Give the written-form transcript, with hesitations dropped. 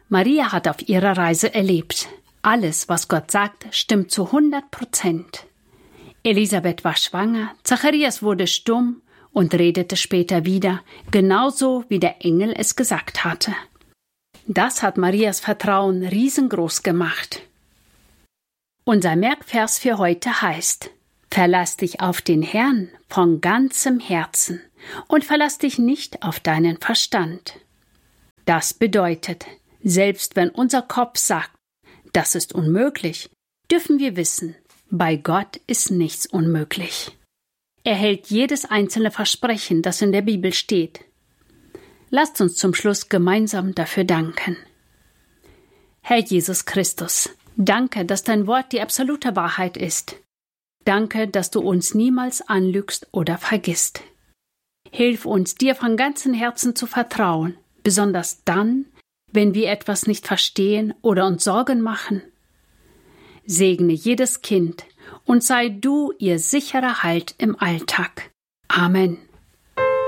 Maria hat auf ihrer Reise erlebt: Alles, was Gott sagt, stimmt zu 100%. Elisabeth war schwanger, Zacharias wurde stumm und redete später wieder, genauso wie der Engel es gesagt hatte. Das hat Marias Vertrauen riesengroß gemacht. Unser Merkvers für heute heißt: Verlass dich auf den Herrn von ganzem Herzen und verlass dich nicht auf deinen Verstand. Das bedeutet, selbst wenn unser Kopf sagt, das ist unmöglich, dürfen wir wissen, bei Gott ist nichts unmöglich. Er hält jedes einzelne Versprechen, das in der Bibel steht. Lasst uns zum Schluss gemeinsam dafür danken. Herr Jesus Christus, danke, dass dein Wort die absolute Wahrheit ist. Danke, dass du uns niemals anlügst oder vergisst. Hilf uns, dir von ganzem Herzen zu vertrauen, besonders dann, wenn wir etwas nicht verstehen oder uns Sorgen machen. Segne jedes Kind und sei du ihr sicherer Halt im Alltag. Amen.